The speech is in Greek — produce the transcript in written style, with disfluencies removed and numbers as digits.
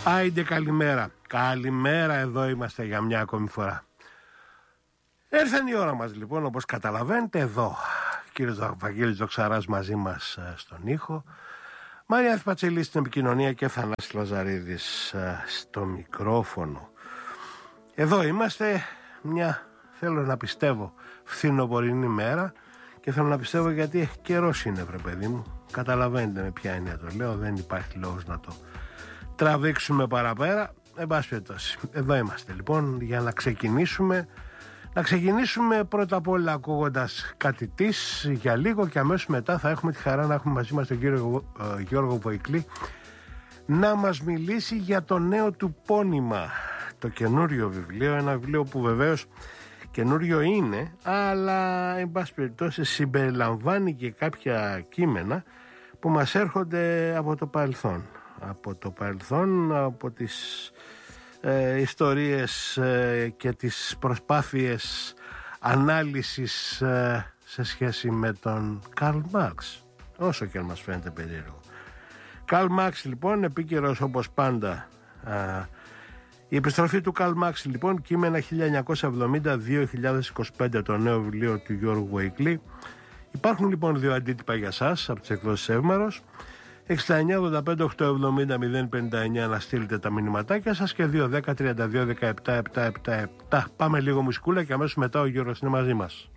Άιντε καλημέρα. Καλημέρα, εδώ είμαστε για μια ακόμη φορά. Έρθαν η ώρα μας λοιπόν, όπως καταλαβαίνετε, εδώ. Κύριος Βαγγέλης Δοξαράς μαζί μας στον ήχο. Μαρία Πατσελή στην επικοινωνία και Θανάσης Λαζαρίδης στο μικρόφωνο. Εδώ είμαστε μια, θέλω να πιστεύω, φθινοπορεινή μέρα. Και θέλω να πιστεύω γιατί καιρός είναι, βρε παιδί μου. Καταλαβαίνετε με ποια έννοια το λέω. Δεν υπάρχει λόγος να το τραβήξουμε παραπέρα. Εν πάση περιπτώσει, εδώ είμαστε λοιπόν για να ξεκινήσουμε. Να ξεκινήσουμε πρώτα απ' όλα ακούγοντας κάτι της για λίγο και αμέσως μετά θα έχουμε τη χαρά να έχουμε μαζί μας τον κύριο Γιώργο Βοηκλή να μας μιλήσει για το νέο του πόνημα, το καινούριο βιβλίο, ένα βιβλίο που βεβαίως καινούριο είναι, αλλά εν πάση περιπτώσει συμπεριλαμβάνει και κάποια κείμενα που μας έρχονται από το παρελθόν. Από τις ιστορίες και τις προσπάθειες ανάλυσης σε σχέση με τον Καρλ Μάρξ, όσο και αν μας φαίνεται περίεργο. Καρλ Μάρξ λοιπόν, επίκαιρος όπως πάντα. Η επιστροφή του Καρλ Μάρξ λοιπόν, κείμενα 1970-2025, το νέο βιβλίο του Γιώργου Βοηκλή. Υπάρχουν λοιπόν δύο αντίτυπα για σας από τις εκδόσεις Εύμαρος. 69-85-870-059 να στείλετε τα μηνυματάκια σας και 2-10-32-17-7-7-7. Πάμε λίγο μουσικούλα και αμέσως μετά ο Γιώργος είναι μαζί μας.